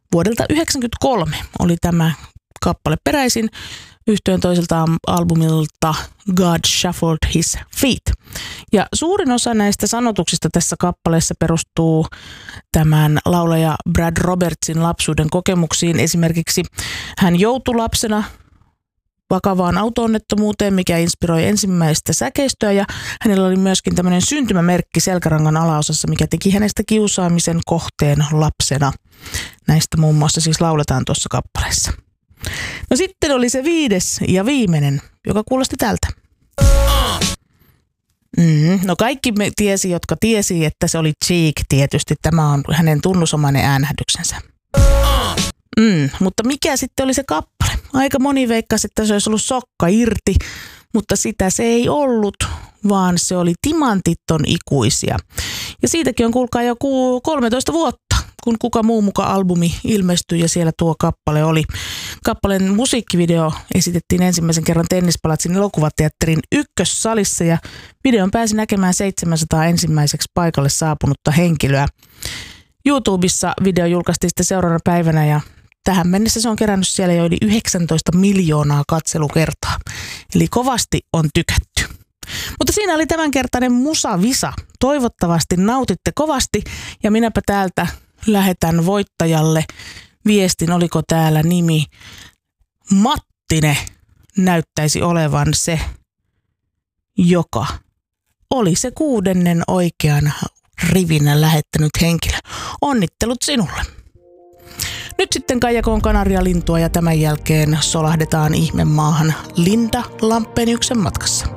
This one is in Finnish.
Vuodelta 1993 oli tämä kappale peräisin yhtyeen toiselta albumilta God Shuffled His Feet. Ja suurin osa näistä sanotuksista tässä kappaleessa perustuu tämän laulaja Brad Robertsin lapsuuden kokemuksiin. Esimerkiksi hän joutui lapsena vakavaan auto-onnettomuuteen, mikä inspiroi ensimmäistä säkeistöä, ja hänellä oli myöskin tämmöinen syntymämerkki selkärangan alaosassa, mikä teki hänestä kiusaamisen kohteen lapsena. Näistä muun muassa siis lauletaan tuossa kappaleessa. No sitten oli se 5. ja viimeinen, joka kuulosti tältä. No kaikki me tiesi, jotka tiesi, että se oli Cheek tietysti. Tämä on hänen tunnusomainen äänähdyksensä. Mutta mikä sitten oli se kappale? Aika moni veikkasi, että se olisi ollut Sokka irti, mutta sitä se ei ollut, vaan se oli Timantit on ikuisia. Ja siitäkin on kuulkaa jo 13 vuotta, kun Kuka muu muka albumi ilmestyi ja siellä tuo kappale oli. Kappaleen musiikkivideo esitettiin ensimmäisen kerran Tennispalatsin elokuvateatterin ykkössalissa ja videon pääsi näkemään 700 ensimmäiseksi paikalle saapunutta henkilöä. YouTubessa video julkaistiin sitten seuraavana päivänä ja tähän mennessä se on kerännyt siellä jo yli 19 miljoonaa katselukertaa. Eli kovasti on tykätty. Mutta siinä oli tämänkertainen Musavisa. Toivottavasti nautitte kovasti ja minäpä täältä lähetän voittajalle viestin, oliko täällä nimi Mattine, näyttäisi olevan se, joka oli se 6. oikean rivinä lähettänyt henkilö. Onnittelut sinulle. Nyt sitten Kaijakoon kanarialintua ja tämän jälkeen solahdetaan ihmemaahan Linda Lampeniuksen matkassa.